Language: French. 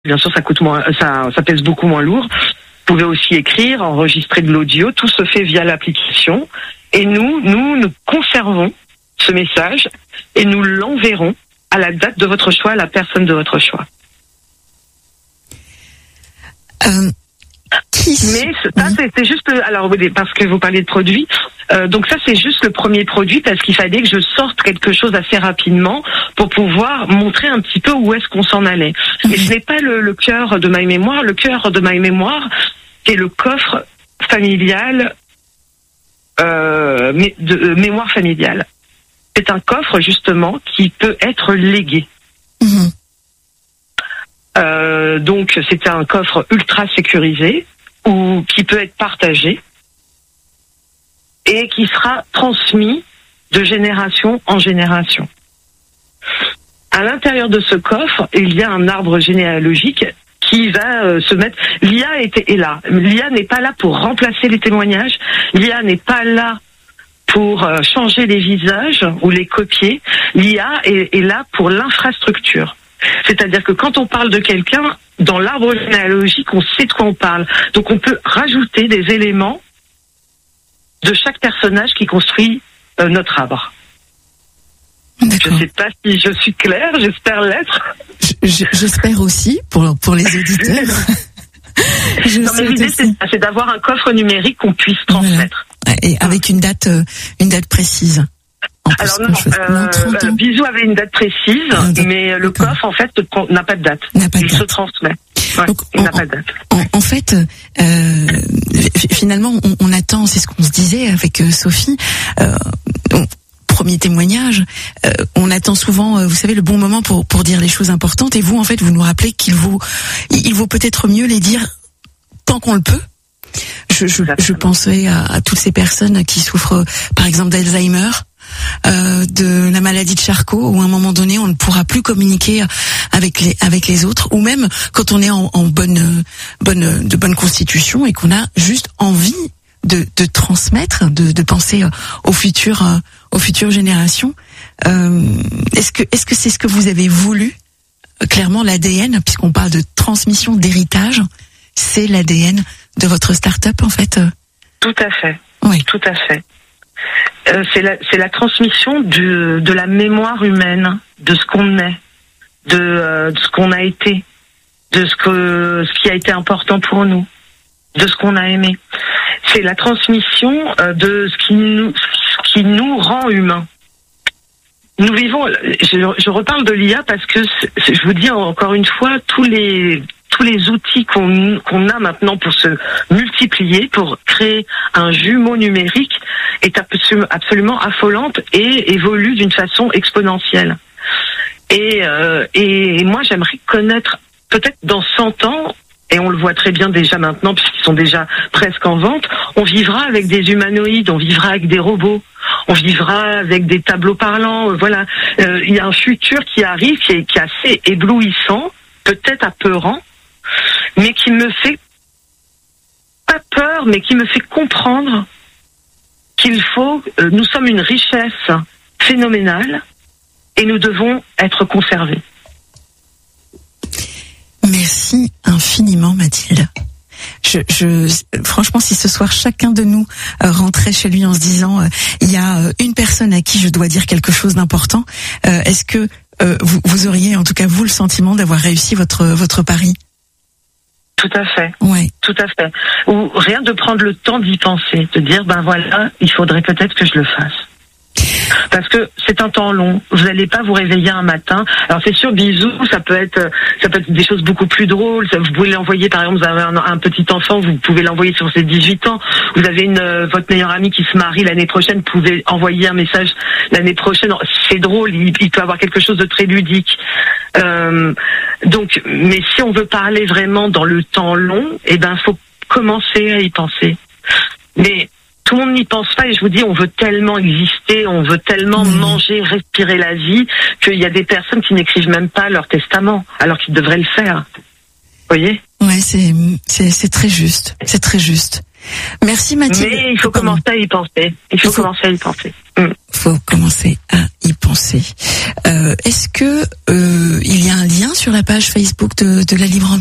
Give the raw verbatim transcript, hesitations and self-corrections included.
bien sûr, ça coûte moins, ça, ça pèse beaucoup moins lourd. Vous pouvez aussi écrire, enregistrer de l'audio. Tout se fait via l'application. Et nous, nous, nous conservons ce message et nous l'enverrons à la date de votre choix, à la personne de votre choix. Euh, qui... Mais ça, oui. c'est, c'est juste, alors parce que vous parlez de produits, euh, donc ça c'est juste le premier produit parce qu'il fallait que je sorte quelque chose assez rapidement pour pouvoir montrer un petit peu où est-ce qu'on s'en allait. Mmh. Et ce n'est pas le, le cœur de My Mémoire. Le cœur de My Mémoire, c'est le coffre familial, euh, mais de euh, mémoire familiale. C'est un coffre justement qui peut être légué. Mmh. Euh, donc c'est un coffre ultra sécurisé ou qui peut être partagé et qui sera transmis de génération en génération. À l'intérieur de ce coffre, il y a un arbre généalogique qui va euh, se mettre. L'I A est, est là. L'I A n'est pas là pour remplacer les témoignages. L'I A n'est pas là pour euh, changer les visages ou les copier. L'I A est, est là pour l'infrastructure. C'est-à-dire que quand on parle de quelqu'un, dans l'arbre généalogique, on sait de quoi on parle. Donc on peut rajouter des éléments de chaque personnage qui construit euh, notre arbre. D'accord. Je ne sais pas si je suis claire, j'espère l'être. Je, j'espère aussi, pour, pour les auditeurs. je non, mais l'idée, c'est, c'est d'avoir un coffre numérique qu'on puisse transmettre. Voilà. Et avec une date, euh, une date précise. En Alors non, euh, euh, Bisou avait une date précise, ah, mais le d'accord. coffre en fait n'a pas de date. N'a pas de il date. se transmet. Ouais, Donc, il en, n'a pas de date. En, en fait, euh, finalement, on, on attend, c'est ce qu'on se disait avec euh, Sophie. Euh, on, premier témoignage, euh, on attend souvent, euh, vous savez, le bon moment pour pour dire les choses importantes. Et vous, en fait, vous nous rappelez qu'il vaut, il vaut peut-être mieux les dire tant qu'on le peut. Je, je, je pensais à, à toutes ces personnes qui souffrent, par exemple, d'Alzheimer. Euh, de la maladie de Charcot, où à un moment donné on ne pourra plus communiquer avec les avec les autres, ou même quand on est en, en bonne bonne de bonne constitution et qu'on a juste envie de, de transmettre, de, de penser aux futures aux futures générations. Euh, est-ce que est-ce que c'est ce que vous avez voulu? Clairement, l'A D N, puisqu'on parle de transmission d'héritage, c'est l'A D N de votre start-up en fait. Tout à fait. Oui. Tout à fait. Euh, c'est la c'est la transmission de de la mémoire humaine, de ce qu'on est, de, euh, de ce qu'on a été, de ce que ce qui a été important pour nous, de ce qu'on a aimé. C'est la transmission euh, de ce qui nous ce qui nous rend humains. Nous vivons. Je, je reparle de l'I A parce que c'est, je vous dis encore une fois, tous les tous les outils qu'on, qu'on a maintenant pour se multiplier, pour créer un jumeau numérique, est absolument affolante et évolue d'une façon exponentielle. Et, euh, et moi, j'aimerais connaître, peut-être dans cent ans, et on le voit très bien déjà maintenant, puisqu'ils sont déjà presque en vente, on vivra avec des humanoïdes, on vivra avec des robots, on vivra avec des tableaux parlants. Voilà, euh, il y a un futur qui arrive, qui est, qui est assez éblouissant, peut-être apeurant, mais qui me fait pas peur, mais qui me fait comprendre qu'il faut, euh, nous sommes une richesse phénoménale et nous devons être conservés. Merci infiniment, Mathilde. Je, je, franchement, si ce soir chacun de nous euh, rentrait chez lui en se disant euh, il y a euh, une personne à qui je dois dire quelque chose d'important, euh, est-ce que euh, vous, vous auriez, en tout cas vous, le sentiment d'avoir réussi votre votre pari? Tout à fait. Ouais. Tout à fait. Ou rien de prendre le temps d'y penser, de dire ben voilà, il faudrait peut-être que je le fasse. Parce que c'est un temps long. Vous n'allez pas vous réveiller un matin. Alors c'est sûr, Bisou, ça peut être, ça peut être des choses beaucoup plus drôles. Vous pouvez l'envoyer, par exemple, vous avez un, un petit enfant, vous pouvez l'envoyer sur ses dix-huit ans. Vous avez une, euh, votre meilleure amie qui se marie l'année prochaine, vous pouvez envoyer un message l'année prochaine. C'est drôle, il, il peut avoir quelque chose de très ludique. Euh, donc, mais si on veut parler vraiment dans le temps long, eh ben, faut commencer à y penser. Mais tout le monde n'y pense pas et je vous dis, on veut tellement exister, on veut tellement mmh. manger, respirer la vie, qu'il y a des personnes qui n'écrivent même pas leur testament, alors qu'ils devraient le faire. Vous voyez ? Ouais, c'est, c'est, c'est très juste. C'est très juste. Merci Mathilde. Mais il faut commencer à y penser. Il faut, il faut... commencer à y penser. Mm. Faut commencer à y penser. Euh, est-ce que euh, il y a un lien sur la page Facebook de, de la Libre